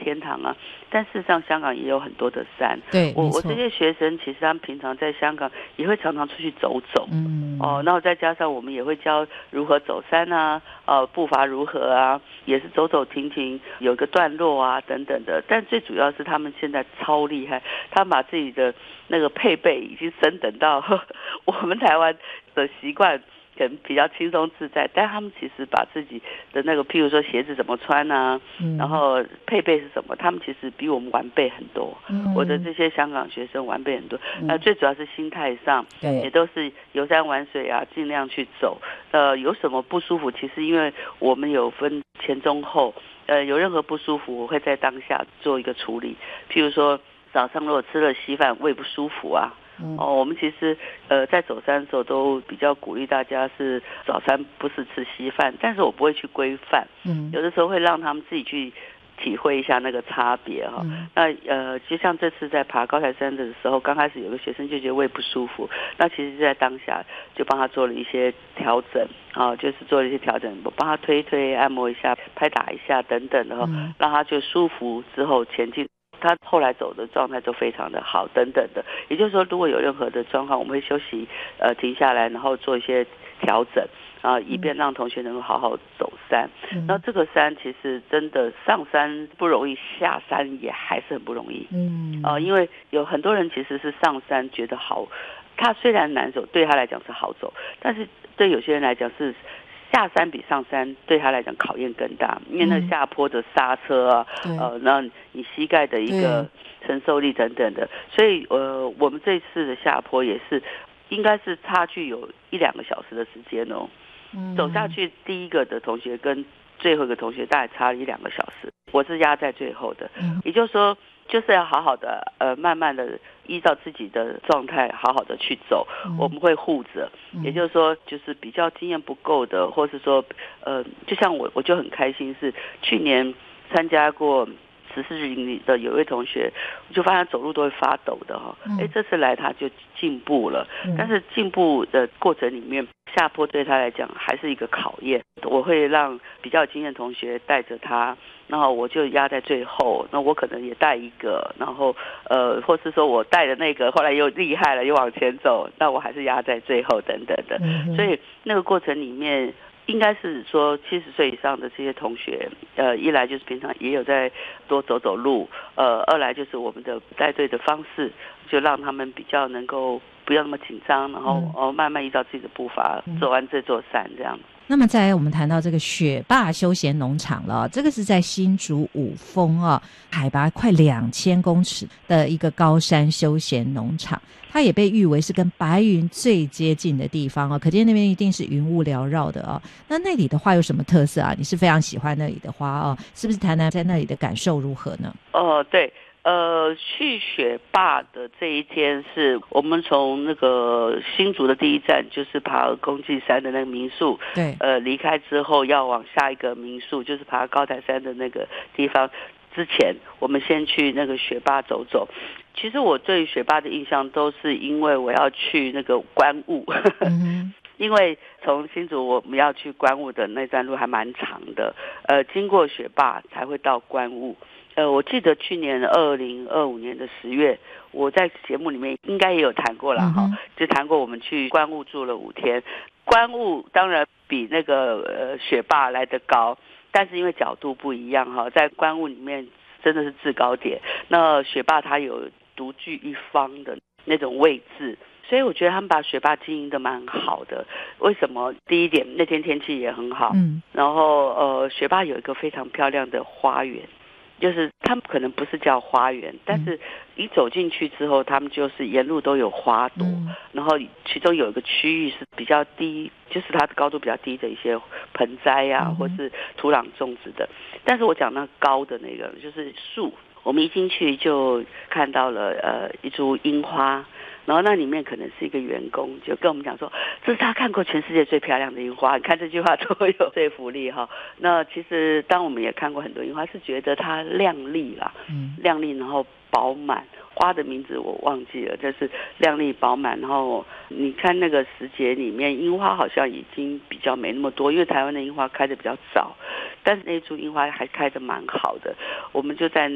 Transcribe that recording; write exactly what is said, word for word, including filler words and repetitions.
天堂啊，但事实上香港也有很多的山。 对， 我我这些学生其实他们平常在香港也会常常出去走走，嗯，哦，然后再加上我们也会教如何走山啊，呃，步伐如何啊，也是走走停停，有个段落啊等等的。但最主要是他们现在超厉害，他们把自己的那个配备已经升等到呵呵我们台湾的习惯可能比较轻松自在，但他们其实把自己的那个，譬如说鞋子怎么穿啊，嗯、然后配备是什么，他们其实比我们完备很多。嗯、我的这些香港学生完备很多，那、嗯、最主要是心态上，也都是游山玩水啊，尽量去走。呃，有什么不舒服，其实因为我们有分前中后，呃，有任何不舒服，我会在当下做一个处理。譬如说早上如果吃了稀饭，胃不舒服啊。哦，我们其实呃在走山的时候都比较鼓励大家是早餐不是吃稀饭，但是我不会去规范，嗯，有的时候会让他们自己去体会一下那个差别哈、哦嗯。那呃，就像这次在爬高台山的时候，刚开始有个学生就觉得胃不舒服，那其实在当下就帮他做了一些调整啊、哦，就是做了一些调整，我帮他推推、按摩一下、拍打一下等等的哈、哦嗯，让他就舒服之后前进。他后来走的状态都非常的好，等等的。也就是说，如果有任何的状况，我们会休息，呃，停下来，然后做一些调整啊，以便让同学能够好好走山。嗯、那这个山其实真的上山不容易，下山也还是很不容易。嗯，啊、呃，因为有很多人其实是上山觉得好，他虽然难走，对他来讲是好走，但是对有些人来讲是。下山比上山对他来讲考验更大，因为那下坡的刹车啊，嗯、呃，那你膝盖的一个承受力等等的，所以呃，我们这次的下坡也是，应该是差距有一两个小时的时间哦。嗯、走下去第一个的同学跟最后一个同学大概差了一两个小时，我是压在最后的，嗯、也就是说。就是要好好的，呃，慢慢的依照自己的状态，好好的去走。嗯、我们会护着，嗯、也就是说，就是比较经验不够的，或是说，呃，就像我，我就很开心是去年参加过十四日营里的有一位同学，我就发现走路都会发抖的哈、哦。哎、嗯，这次来他就进步了，嗯、但是进步的过程里面，下坡对他来讲还是一个考验。我会让比较经验同学带着他。然后我就压在最后，那我可能也带一个，然后呃，或是说我带的那个后来又厉害了，又往前走，那我还是压在最后等等的。嗯、所以那个过程里面，应该是说七十岁以上的这些同学，呃，一来就是平常也有在多走走路，呃，二来就是我们的带队的方式，就让他们比较能够不要那么紧张，然后呃慢慢依照自己的步伐走完这座山这样。 那么再来我们谈到这个雪霸休闲农场了，这个是在新竹五峰啊，海拔快两千公尺的一个高山休闲农场，它也被誉为是跟白云最接近的地方啊，可见那边一定是云雾缭绕的啊。那那里的花有什么特色啊？你是非常喜欢那里的花啊，是不是谈谈在那里的感受如何呢？ 哦，对。呃，去雪霸的这一天是我们从那个新竹的第一站，就是爬公祭山的那个民宿， 对， 呃，离开之后要往下一个民宿，就是爬高台山的那个地方。之前我们先去那个雪霸走走。其实我对雪霸的印象都是因为我要去那个观雾。嗯因为从新竹我们要去观雾的那段路还蛮长的，呃，经过雪霸才会到观雾。呃，我记得去年二零二五年的十月，我在节目里面应该也有谈过了哈、嗯，就谈过我们去观雾住了五天。观雾当然比那个呃雪霸来得高，但是因为角度不一样哈，在观雾里面真的是制高点，那雪霸它有独具一方的那种位置。所以我觉得他们把雪霸经营的蛮好的。为什么？第一点，那天天气也很好，嗯，然后呃，雪霸有一个非常漂亮的花园，就是他们可能不是叫花园，但是一走进去之后，他们就是沿路都有花朵，嗯、然后其中有一个区域是比较低，就是它的高度比较低的一些盆栽啊，嗯、或是土壤种植的。但是我讲那高的那个就是树，我们一进去就看到了呃一株樱花。然后那里面可能是一个员工就跟我们讲说，这是他看过全世界最漂亮的樱花，你看这句话多有说服力哈。那其实当我们也看过很多樱花，是觉得它亮丽啦，嗯，亮丽然后饱满，花的名字我忘记了，就是亮丽饱满。然后你看那个时节里面，樱花好像已经比较没那么多，因为台湾的樱花开得比较早，但是那株樱花还开得蛮好的，我们就在